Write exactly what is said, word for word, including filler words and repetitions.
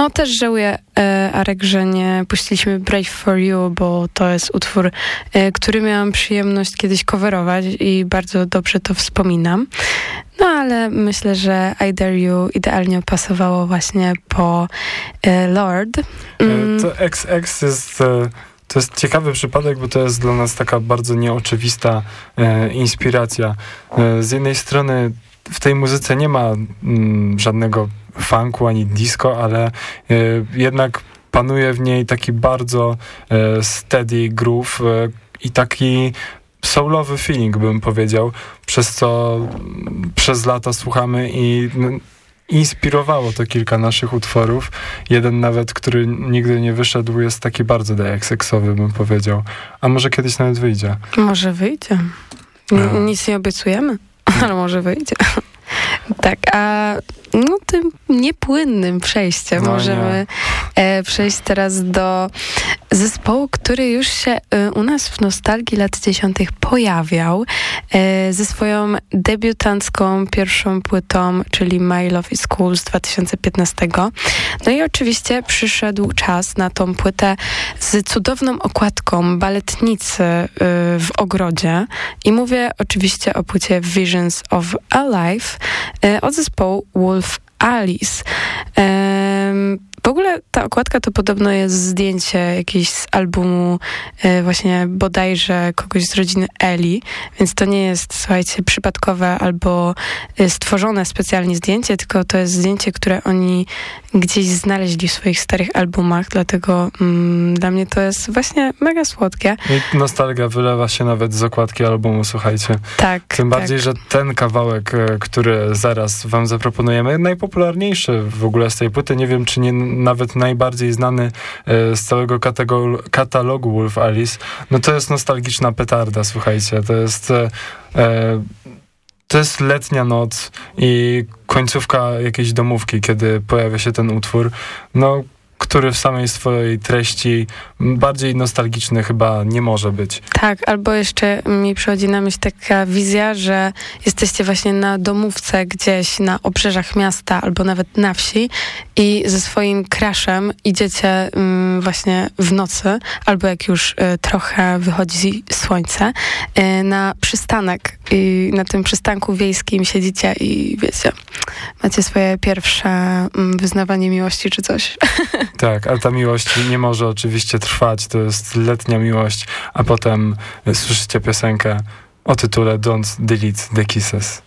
No też żałuję, e, Arek, że nie puściliśmy Brave for You, bo to jest utwór, e, który miałam przyjemność kiedyś coverować i bardzo dobrze to wspominam. No ale myślę, że I Dare You idealnie pasowało właśnie po e, Lord. Mm. To X X jest... E... To jest ciekawy przypadek, bo to jest dla nas taka bardzo nieoczywista e, inspiracja. E, z jednej strony w tej muzyce nie ma mm, żadnego funku ani disco, ale e, jednak panuje w niej taki bardzo e, steady groove e, i taki soulowy feeling, bym powiedział, przez co przez lata słuchamy i n- inspirowało to kilka naszych utworów. Jeden nawet, który nigdy nie wyszedł, jest taki bardzo D X-owy, bym powiedział. A może kiedyś nawet wyjdzie. Może wyjdzie. N- nic nie obiecujemy, ale może wyjdzie. Tak, a no tym niepłynnym przejściem no możemy nie. e, przejść teraz do zespołu, który już się e, u nas w Nostalgii lat dziesiątych pojawiał e, ze swoją debiutancką pierwszą płytą, czyli My Love is Cool z dwa tysiące piętnastego. No i oczywiście przyszedł czas na tą płytę z cudowną okładką baletnicy e, w ogrodzie i mówię oczywiście o płycie Visions of Alive e, od zespołu Wolf Alice. Um, w ogóle ta okładka to podobno jest zdjęcie jakiegoś z albumu e, właśnie bodajże kogoś z rodziny Eli, więc to nie jest, słuchajcie, przypadkowe albo e, stworzone specjalnie zdjęcie, tylko to jest zdjęcie, które oni gdzieś znaleźli w swoich starych albumach, dlatego mm, dla mnie to jest właśnie mega słodkie. I nostalgia wylewa się nawet z okładki albumu, słuchajcie. Tak. Tym bardziej, tak. że ten kawałek, który zaraz wam zaproponujemy, najpopularniejszy w ogóle z tej płyty, nie wiem, czy nie nawet najbardziej znany z całego katego- katalogu Wolf Alice, no to jest nostalgiczna petarda, słuchajcie. To jest... E, To jest letnia noc i końcówka jakiejś domówki, kiedy pojawia się ten utwór, no, który w samej swojej treści bardziej nostalgiczny chyba nie może być. Tak, albo jeszcze mi przychodzi na myśl taka wizja, że jesteście właśnie na domówce gdzieś na obrzeżach miasta albo nawet na wsi i ze swoim crushem idziecie um, właśnie w nocy, albo jak już y, trochę wychodzi słońce, y, na przystanek i na tym przystanku wiejskim siedzicie i wiecie, macie swoje pierwsze um, wyznawanie miłości czy coś. Tak, ale ta miłość nie może oczywiście trwać, to jest letnia miłość, a potem słyszycie piosenkę o tytule Don't Delete the Kisses.